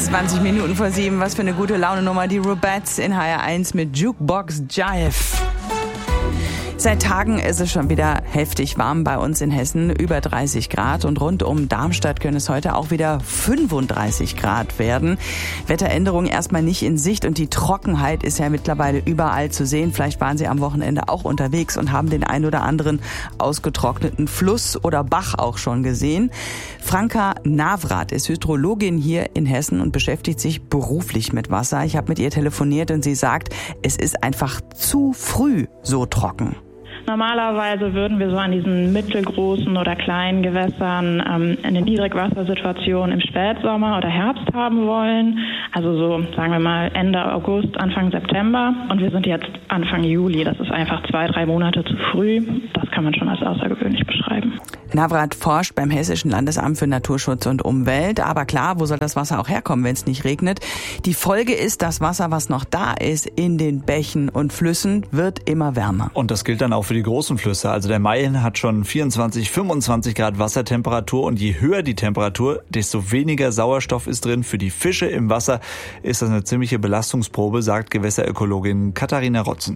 20 Minuten vor 7. Was für eine gute Laune-Nummer. Die Rubettes in HR1 mit Jukebox Jive. Seit Tagen ist es schon wieder heftig warm bei uns in Hessen, über 30 Grad. Und rund um Darmstadt können es heute auch wieder 35 Grad werden. Wetteränderungen erstmal nicht in Sicht und die Trockenheit ist ja mittlerweile überall zu sehen. Vielleicht waren Sie am Wochenende auch unterwegs und haben den ein oder anderen ausgetrockneten Fluss oder Bach auch schon gesehen. Franka Navrat ist Hydrologin hier in Hessen und beschäftigt sich beruflich mit Wasser. Ich habe mit ihr telefoniert und sie sagt, es ist einfach zu früh so trocken. Normalerweise würden wir so an diesen mittelgroßen oder kleinen Gewässern eine Niedrigwassersituation im Spätsommer oder Herbst haben wollen. Also so, sagen wir mal, Ende August, Anfang September. Und wir sind jetzt Anfang Juli. Das ist einfach 2-3 Monate zu früh. Das kann man schon als außergewöhnlich beschreiben. Navrat forscht beim Hessischen Landesamt für Naturschutz und Umwelt. Aber klar, wo soll das Wasser auch herkommen, wenn es nicht regnet? Die Folge ist, das Wasser, was noch da ist in den Bächen und Flüssen, wird immer wärmer. Und das gilt dann auch für die großen Flüsse. Also der Main hat schon 24, 25 Grad Wassertemperatur. Und je höher die Temperatur, desto weniger Sauerstoff ist drin. Für die Fische im Wasser ist das eine ziemliche Belastungsprobe, sagt Gewässerökologin Katharina Rotzen.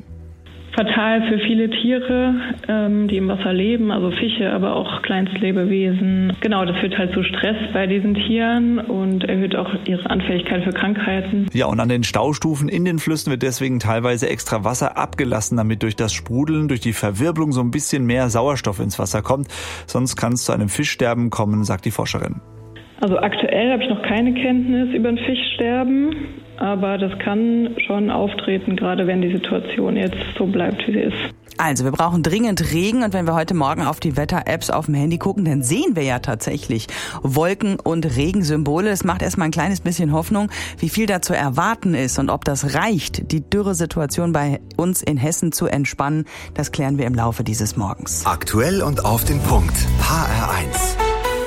Fatal für viele Tiere, die im Wasser leben, also Fische, aber auch Kleinstlebewesen. Genau, das führt halt zu Stress bei diesen Tieren und erhöht auch ihre Anfälligkeit für Krankheiten. Ja, und an den Staustufen in den Flüssen wird deswegen teilweise extra Wasser abgelassen, damit durch das Sprudeln, durch die Verwirbelung so ein bisschen mehr Sauerstoff ins Wasser kommt. Sonst kann es zu einem Fischsterben kommen, sagt die Forscherin. Also aktuell habe ich noch keine Kenntnis über ein Fischsterben, aber das kann schon auftreten, gerade wenn die Situation jetzt so bleibt, wie sie ist. Also wir brauchen dringend Regen und wenn wir heute Morgen auf die Wetter-Apps auf dem Handy gucken, dann sehen wir ja tatsächlich Wolken- und Regensymbole. Es macht erstmal ein kleines bisschen Hoffnung, wie viel da zu erwarten ist und ob das reicht, die Dürresituation bei uns in Hessen zu entspannen. Das klären wir im Laufe dieses Morgens. Aktuell und auf den Punkt. HR1.